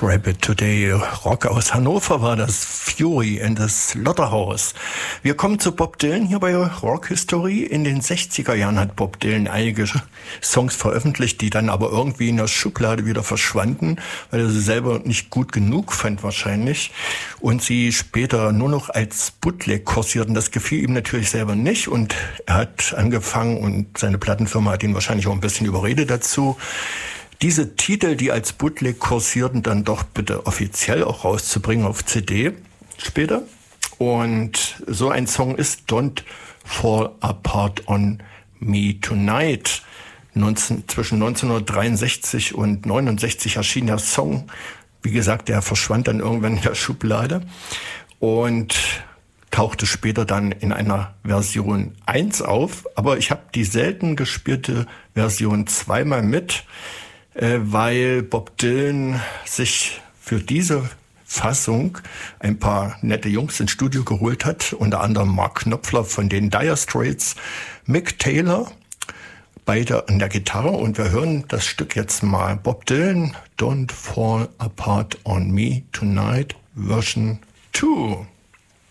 Scrap It Today. Rock aus Hannover war das, Fury in the Slaughterhouse. Wir kommen zu Bob Dylan hier bei Rock History. In den 60er Jahren hat Bob Dylan einige Songs veröffentlicht, die dann aber irgendwie in der Schublade wieder verschwanden, weil er sie selber nicht gut genug fand wahrscheinlich. Und sie später nur noch als Bootleg kursierten. Das gefiel ihm natürlich selber nicht und er hat angefangen und seine Plattenfirma hat ihn wahrscheinlich auch ein bisschen überredet dazu, diese Titel, die als Bootleg kursierten, dann doch bitte offiziell auch rauszubringen auf CD später. Und so ein Song ist Don't Fall Apart on Me Tonight. Zwischen 1963 und 69 erschien der Song. Wie gesagt, der verschwand dann irgendwann in der Schublade und tauchte später dann in einer Version 1 auf. Aber ich habe die selten gespielte Version zweimal mit, weil Bob Dylan sich für diese Fassung ein paar nette Jungs ins Studio geholt hat, unter anderem Mark Knopfler von den Dire Straits, Mick Taylor, beide an der Gitarre, und wir hören das Stück jetzt mal. Bob Dylan, Don't Fall Apart on Me Tonight, Version 2.